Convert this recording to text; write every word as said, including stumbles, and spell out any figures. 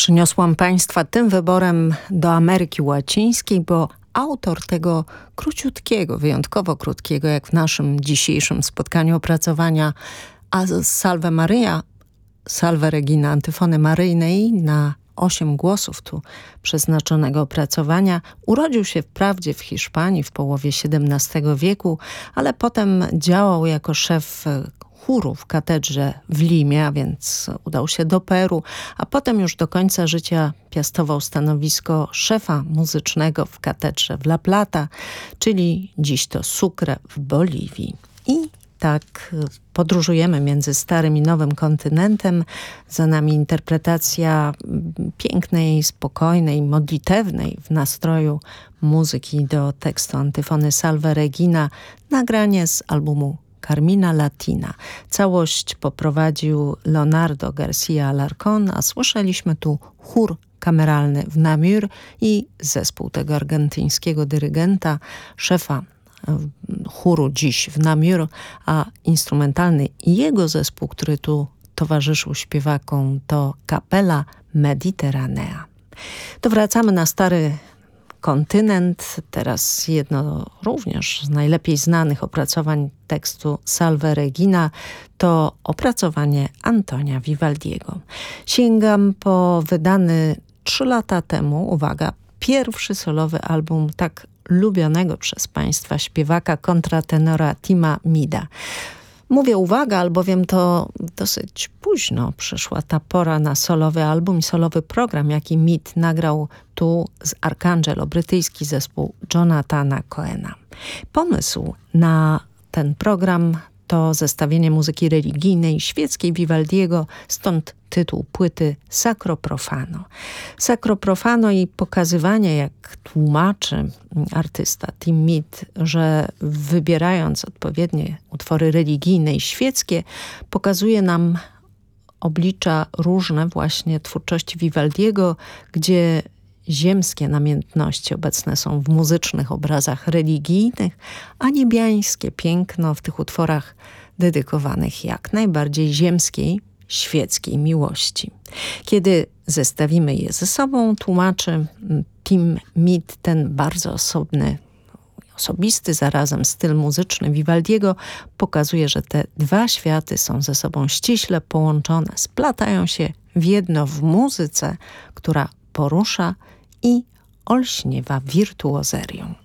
Przyniosłam Państwa tym wyborem do Ameryki Łacińskiej, bo autor tego króciutkiego, wyjątkowo krótkiego, jak w naszym dzisiejszym spotkaniu opracowania a Salve Maria, Salve Regina, antyfony maryjnej na osiem głosów tu przeznaczonego opracowania, urodził się wprawdzie w Hiszpanii w połowie siedemnastego wieku, ale potem działał jako szef chóru w katedrze w Limie, a więc udał się do Peru, a potem już do końca życia piastował stanowisko szefa muzycznego w katedrze w La Plata, czyli dziś to Sucre w Boliwii. I tak podróżujemy między starym i nowym kontynentem. Za nami interpretacja pięknej, spokojnej, modlitewnej w nastroju muzyki do tekstu antyfony Salve Regina, nagranie z albumu Carmina Latina. Całość poprowadził Leonardo Garcia Alarcón, a słyszeliśmy tu chór kameralny w Namur i zespół tego argentyńskiego dyrygenta, szefa chóru dziś w Namur, a instrumentalny jego zespół, który tu towarzyszył śpiewakom, to Capella Mediterranea. To wracamy na stary kontynent. Teraz jedno również z najlepiej znanych opracowań tekstu Salve Regina to opracowanie Antonia Vivaldiego. Sięgam po wydany trzy lata temu, uwaga, pierwszy solowy album tak lubionego przez Państwa śpiewaka kontratenora Tima Mida. Mówię uwaga, albowiem to dosyć późno przyszła ta pora na solowy album i solowy program, jaki Mid nagrał tu z Arcangelo, brytyjski zespół Jonathana Cohena. Pomysł na ten program to zestawienie muzyki religijnej świeckiej Vivaldiego, stąd tytuł płyty Sacro Profano. Sacro Profano i pokazywanie, jak tłumaczy artysta Tim Mid, że wybierając odpowiednie utwory religijne i świeckie, pokazuje nam oblicza różne właśnie twórczości Vivaldiego, gdzie ziemskie namiętności obecne są w muzycznych obrazach religijnych, a niebiańskie piękno w tych utworach dedykowanych jak najbardziej ziemskiej, świeckiej miłości. Kiedy zestawimy je ze sobą, tłumaczy Tim Mid ten bardzo osobny, osobisty zarazem styl muzyczny Vivaldiego pokazuje, że te dwa światy są ze sobą ściśle połączone, splatają się w jedno w muzyce, która porusza i olśniewa wirtuozerią.